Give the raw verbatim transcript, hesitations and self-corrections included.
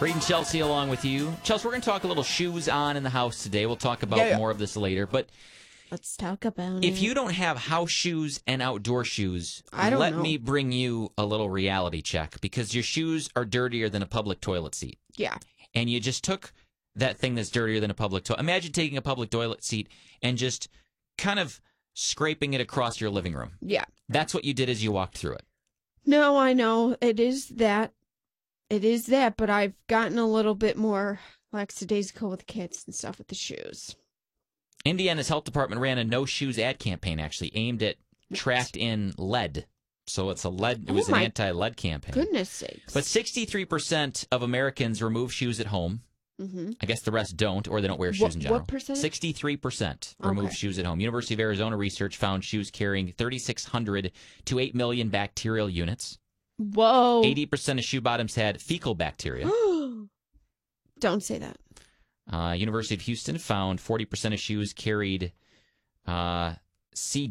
Reed and Chelsea along with you. Chelsea, we're going to talk a little shoes on in the house today. We'll talk about Yeah, yeah. more of this later. But Let's talk about if it. you don't have house shoes and outdoor shoes, I don't let know. me bring you a little reality check because your shoes are dirtier than a public toilet seat. Yeah. And you just took that thing that's dirtier than a public toilet. Imagine taking a public toilet seat and just kind of scraping it across your living room. Yeah. That's what you did as you walked through it. No, I know. It is that. It is that, but I've gotten a little bit more lackadaisical with the kids and stuff with the shoes. Indiana's health department ran a no shoes ad campaign, actually aimed at tracked in lead. So it's a lead. It Oh was an my anti-lead campaign. Goodness sakes. But sixty-three percent of Americans remove shoes at home. Mm-hmm. I guess the rest don't, or they don't wear shoes What- in general. what percentage? sixty-three percent remove Okay. shoes at home. University of Arizona research found shoes carrying thirty-six hundred to eight million bacterial units. Whoa. eighty percent of shoe bottoms had fecal bacteria. Don't say that. Uh, University of Houston found forty percent of shoes carried uh, C.